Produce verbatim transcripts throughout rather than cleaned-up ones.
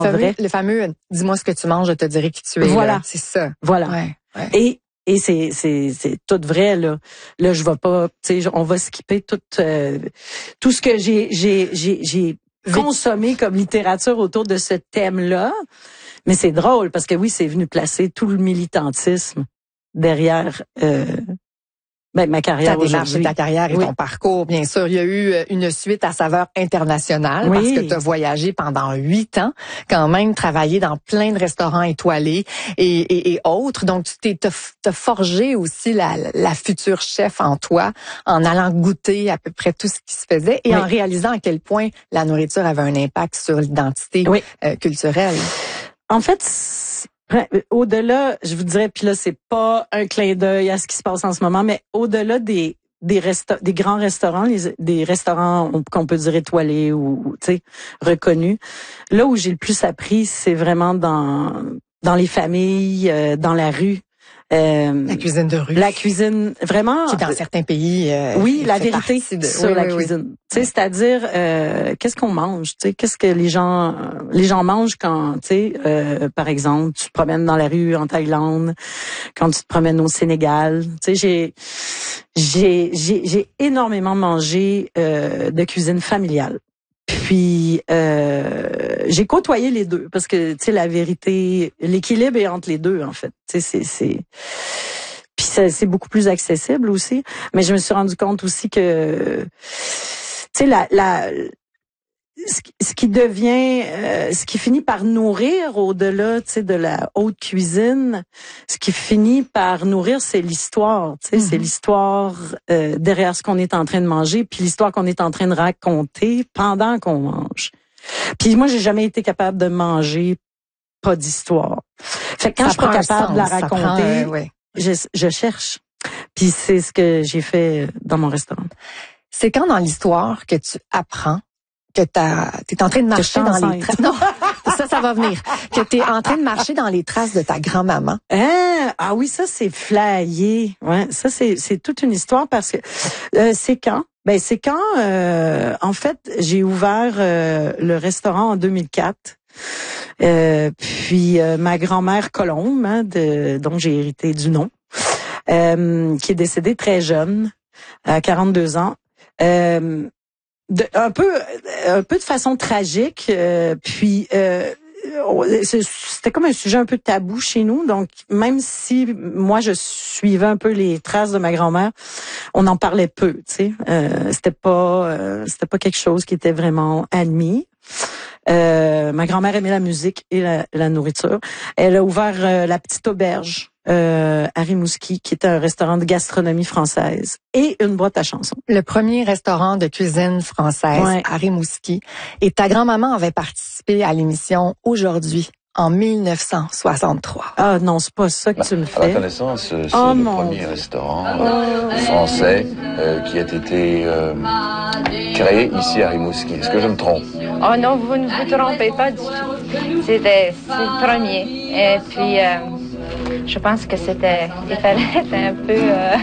fameux, vrai. Le fameux « dis-moi ce que tu manges, je te dirai qui tu es ». Voilà. Là. C'est ça. Voilà. Ouais, ouais. Et et c'est c'est c'est tout vrai là. Là je vais pas, tu sais, on va skipper tout euh, tout ce que j'ai j'ai j'ai j'ai consommé comme littérature autour de ce thème-là. Mais c'est drôle parce que oui, c'est venu placer tout le militantisme derrière euh, ben, ma carrière ta démarche aujourd'hui. et ta carrière et oui. ton parcours, bien sûr. Il y a eu une suite à saveur internationale oui. parce que tu as voyagé pendant huit ans, quand même travaillé dans plein de restaurants étoilés et, et, et autres. Donc, tu t'es t'as forgé aussi la, la future chef en toi en allant goûter à peu près tout ce qui se faisait et oui. en réalisant à quel point la nourriture avait un impact sur l'identité oui. euh, culturelle. En fait, au-delà, je vous dirais, puis là, c'est pas un clin d'œil à ce qui se passe en ce moment, mais au-delà des des resta- des grands restaurants, les, des restaurants qu'on peut dire étoilés ou, tu sais, reconnus, là où j'ai le plus appris, c'est vraiment dans dans les familles, euh, dans la rue. Euh, la cuisine de rue. La cuisine, vraiment. Qui dans certains pays. Euh, oui, la vérité de... sur oui, la oui, cuisine. Oui. Tu sais, c'est-à-dire euh, qu'est-ce qu'on mange. Tu sais, qu'est-ce que les gens les gens mangent quand, tu sais, euh, par exemple, tu te promènes dans la rue en Thaïlande, quand tu te promènes au Sénégal. Tu sais, j'ai j'ai j'ai j'ai énormément mangé euh, de cuisine familiale. Puis euh, j'ai côtoyé les deux parce que tu sais la vérité, l'équilibre est entre les deux en fait. Tu sais c'est c'est puis c'est, c'est beaucoup plus accessible aussi. Mais je me suis rendu compte aussi que tu sais la la ce qui devient, euh, ce qui finit par nourrir au-delà, tu sais, de la haute cuisine, ce qui finit par nourrir, c'est l'histoire, tu sais, mm-hmm. c'est l'histoire euh, derrière ce qu'on est en train de manger, puis l'histoire qu'on est en train de raconter pendant qu'on mange. Puis moi, j'ai jamais été capable de manger pas d'histoire. Fait que quand ça je suis pas capable sens, de la raconter, prend, euh, ouais. je, je cherche. Puis c'est ce que j'ai fait dans mon restaurant. C'est quand dans l'histoire que tu apprends que t'as, t'es en train de marcher dans les traces. Non, ça, ça va venir. Que t'es en train de marcher dans les traces de ta grand-maman. Hein? Ah oui, ça, c'est flyé. Ouais, ça, c'est, c'est toute une histoire parce que, euh, c'est quand? Ben, c'est quand, euh, en fait, j'ai ouvert euh, le restaurant en deux mille quatre. Euh, puis, euh, ma grand-mère Colombe, hein, de, dont j'ai hérité du nom, euh, qui est décédée très jeune, à quarante-deux ans, euh, De, un peu un peu de façon tragique euh, puis euh, c'était comme un sujet un peu tabou chez nous, donc même si moi je suivais un peu les traces de ma grand-mère, on en parlait peu, tu sais, euh, c'était pas euh, c'était pas quelque chose qui était vraiment admis. Euh, ma grand-mère aimait la musique et la, la nourriture. Elle a ouvert euh, la Petite Auberge euh, à Rimouski, qui était un restaurant de gastronomie française et une boîte à chansons. Le premier restaurant de cuisine française ouais. à Rimouski. Et ta grand-maman avait participé à l'émission Aujourd'hui en mille neuf cent soixante-trois. Ah non, c'est pas ça que bah, tu me fais. À ma connaissance, c'est oh, le mon... premier restaurant oh. français euh, qui a été euh, créé ici à Rimouski. Est-ce que je me trompe? Oh non, vous ne vous trompez pas du tout. C'était c'est le premier. Et puis, euh, je pense que c'était... Il fallait être un peu... Euh,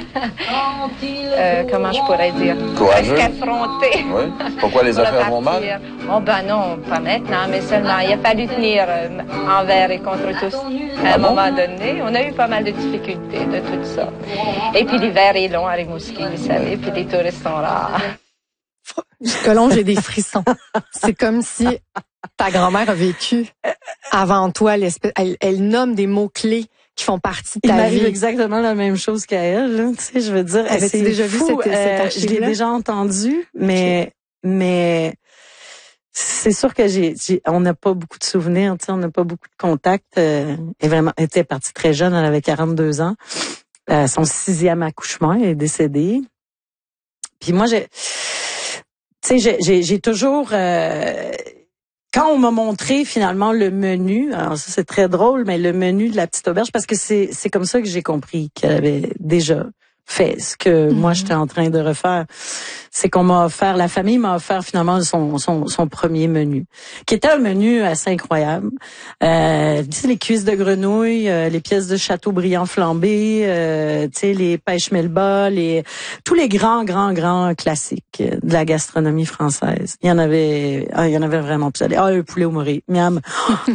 euh, comment je pourrais dire? Courageux? Presque affronté. Oui. Pourquoi les affaires vont mal? Oh ben non, pas maintenant, mais seulement il a fallu tenir euh, envers et contre tous. À ah un bon? moment donné, on a eu pas mal de difficultés de tout ça. Et puis l'hiver est long à Rimouski, vous savez, puis les touristes sont rares. Colombe, j'ai des frissons. C'est comme si ta grand-mère a vécu avant toi. Elle, elle nomme des mots-clés qui font partie de ta vie. Il m'arrive exactement la même chose qu'à elle. Là. Tu sais, je veux dire, avais-tu déjà vu cette, cette euh, je l'ai déjà entendu, mais okay. mais c'est sûr que j'ai, j'ai on n'a pas beaucoup de souvenirs. Tu sais, on n'a pas beaucoup de contacts. Euh, elle est vraiment, elle était partie très jeune. Elle avait quarante-deux ans. Euh, son sixième accouchement, elle est décédée. Puis moi, j'ai tu sais, j'ai, j'ai, j'ai toujours... Euh, quand on m'a montré finalement le menu, alors ça c'est très drôle, mais le menu de la Petite Auberge, parce que c'est c'est comme ça que j'ai compris qu'elle avait déjà fait ce que mm-hmm. moi j'étais en train de refaire. C'est qu'on m'a offert, la famille m'a offert finalement son son son premier menu, qui était un menu assez incroyable. Euh, tu sais, les cuisses de grenouille, euh, les pièces de Châteaubriand flambées, euh, tu sais, les pêches melba, les tous les grands grands grands classiques de la gastronomie française. Il y en avait, ah, il y en avait vraiment plus. Ah, le poulet au morée, miam.